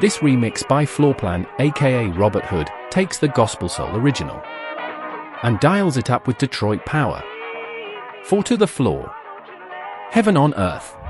This remix by Floorplan, aka Robert Hood, takes the Gospel Soul original and dials it up with Detroit power. 4 to the floor. Heaven on Earth.